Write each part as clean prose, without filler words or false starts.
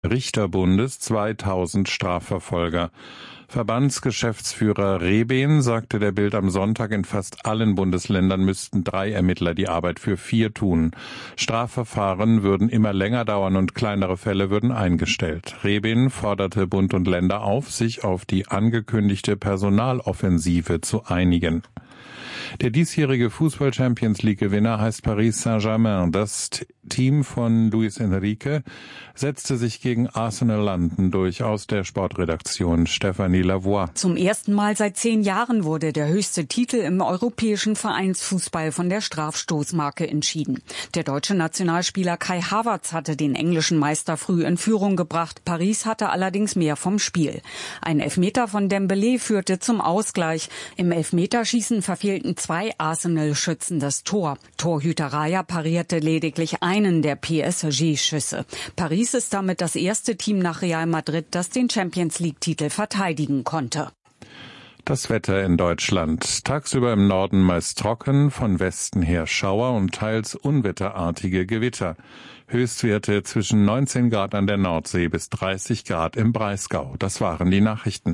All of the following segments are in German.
Richterbundes 2000 Strafverfolger. Verbandsgeschäftsführer Rehben sagte der Bild am Sonntag, in fast allen Bundesländern müssten 3 Ermittler die Arbeit für 4 tun. Strafverfahren würden immer länger dauern und kleinere Fälle würden eingestellt. Rehben forderte Bund und Länder auf, sich auf die angekündigte Personaloffensive zu einigen. Der diesjährige Fußball-Champions-League-Gewinner heißt Paris Saint-Germain. Das Team von Luis Enrique setzte sich gegen Arsenal London durch. Aus der Sportredaktion Stephanie Lavoie. Zum ersten Mal seit 10 Jahren wurde der höchste Titel im europäischen Vereinsfußball von der Strafstoßmarke entschieden. Der deutsche Nationalspieler Kai Havertz hatte den englischen Meister früh in Führung gebracht. Paris hatte allerdings mehr vom Spiel. Ein Elfmeter von Dembélé führte zum Ausgleich. Im Elfmeterschießen verfehlten 2 Arsenal-Schützen das Tor. Torhüter Raya parierte lediglich einen der PSG-Schüsse. Paris ist damit das erste Team nach Real Madrid, das den Champions-League-Titel verteidigen konnte. Das Wetter in Deutschland. Tagsüber im Norden meist trocken, von Westen her Schauer und teils unwetterartige Gewitter. Höchstwerte zwischen 19 Grad an der Nordsee bis 30 Grad im Breisgau. Das waren die Nachrichten.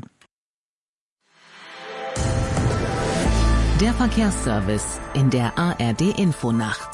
Der Verkehrsservice in der ARD-Infonacht.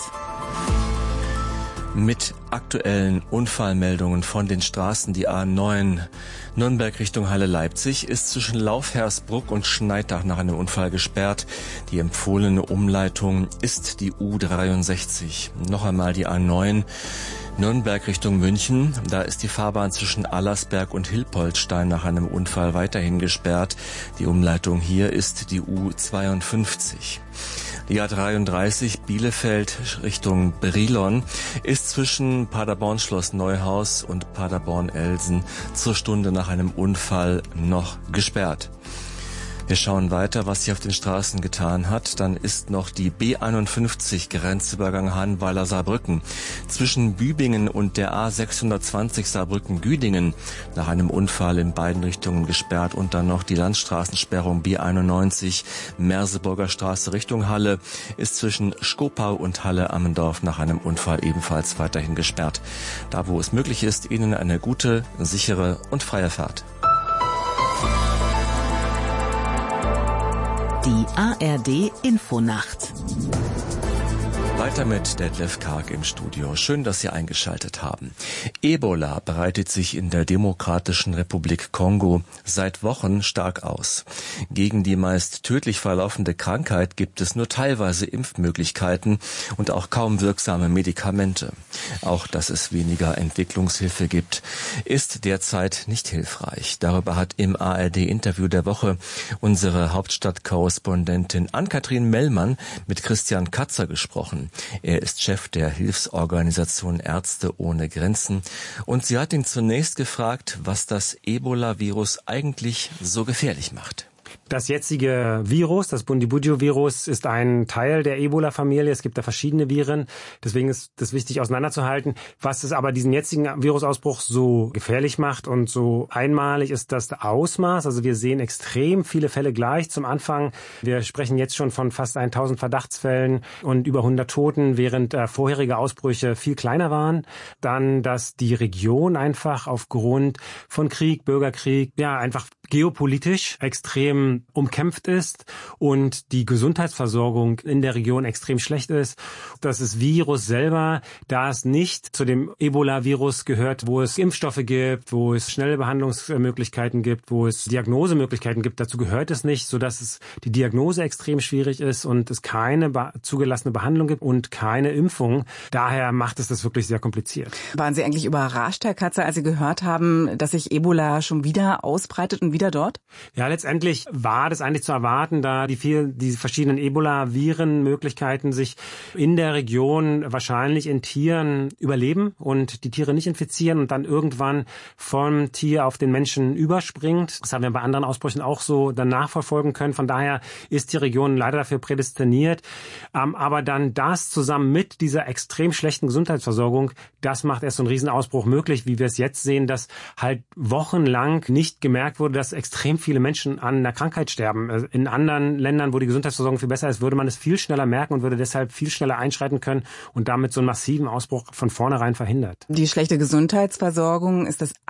Mit aktuellen Unfallmeldungen von den Straßen, die A9 Nürnberg Richtung Halle-Leipzig ist zwischen Laufhersbruck und Schneidach nach einem Unfall gesperrt. Die empfohlene Umleitung ist die U63. Noch einmal die A9 Nürnberg Richtung München. Da ist die Fahrbahn zwischen Allersberg und Hilpoltstein nach einem Unfall weiterhin gesperrt. Die Umleitung hier ist die U52. Die A33 Bielefeld Richtung Brilon ist zwischen Paderborn-Schloss Neuhaus und Paderborn-Elsen zur Stunde nach einem Unfall noch gesperrt. Wir schauen weiter, was sich auf den Straßen getan hat. Dann ist noch die B51 Grenzübergang Hahnweiler-Saarbrücken zwischen Bübingen und der A620 Saarbrücken-Güdingen nach einem Unfall in beiden Richtungen gesperrt und dann noch die Landstraßensperrung B91 Merseburger Straße Richtung Halle ist zwischen Schkopau und Halle-Ammendorf nach einem Unfall ebenfalls weiterhin gesperrt. Da, wo es möglich ist, Ihnen eine gute, sichere und freie Fahrt. Die ARD-Infonacht. Weiter mit Detlef Karg im Studio. Schön, dass Sie eingeschaltet haben. Ebola breitet sich in der Demokratischen Republik Kongo seit Wochen stark aus. Gegen die meist tödlich verlaufende Krankheit gibt es nur teilweise Impfmöglichkeiten und auch kaum wirksame Medikamente. Auch, dass es weniger Entwicklungshilfe gibt, ist derzeit nicht hilfreich. Darüber hat im ARD-Interview der Woche unsere Hauptstadtkorrespondentin Ann-Kathrin Mellmann mit Christian Katzer gesprochen. Er ist Chef der Hilfsorganisation Ärzte ohne Grenzen und sie hat ihn zunächst gefragt, was das Ebola-Virus eigentlich so gefährlich macht. Das jetzige Virus, das Bundibugyo-Virus, ist ein Teil der Ebola-Familie. Es gibt da verschiedene Viren. Deswegen ist das wichtig auseinanderzuhalten. Was es aber diesen jetzigen Virusausbruch so gefährlich macht und so einmalig ist das Ausmaß. Also wir sehen extrem viele Fälle gleich zum Anfang. Wir sprechen jetzt schon von fast 1000 Verdachtsfällen und über 100 Toten, während vorherige Ausbrüche viel kleiner waren. Dann, dass die Region einfach aufgrund von Krieg, Bürgerkrieg, einfach geopolitisch extrem umkämpft ist und die Gesundheitsversorgung in der Region extrem schlecht ist. Dass das Virus selber, da es nicht zu dem Ebola-Virus gehört, wo es Impfstoffe gibt, wo es schnelle Behandlungsmöglichkeiten gibt, wo es Diagnosemöglichkeiten gibt, dazu gehört es nicht, sodass es die Diagnose extrem schwierig ist und es keine zugelassene Behandlung gibt und keine Impfung. Daher macht es das wirklich sehr kompliziert. Waren Sie eigentlich überrascht, Herr Katzer, als Sie gehört haben, dass sich Ebola schon wieder ausbreitet und wieder dort? Ja, letztendlich war das eigentlich zu erwarten, da die verschiedenen Ebola-Virenmöglichkeiten sich in der Region wahrscheinlich in Tieren überleben und die Tiere nicht infizieren und dann irgendwann vom Tier auf den Menschen überspringt. Das haben wir bei anderen Ausbrüchen auch so dann nachverfolgen können. Von daher ist die Region leider dafür prädestiniert. Aber dann das zusammen mit dieser extrem schlechten Gesundheitsversorgung, das macht erst so einen Riesenausbruch möglich, wie wir es jetzt sehen, dass halt wochenlang nicht gemerkt wurde, dass extrem viele Menschen an einer Krankheit sterben. In anderen Ländern, wo die Gesundheitsversorgung viel besser ist, würde man es viel schneller merken und würde deshalb viel schneller einschreiten können und damit so einen massiven Ausbruch von vornherein verhindert. Die schlechte Gesundheitsversorgung ist das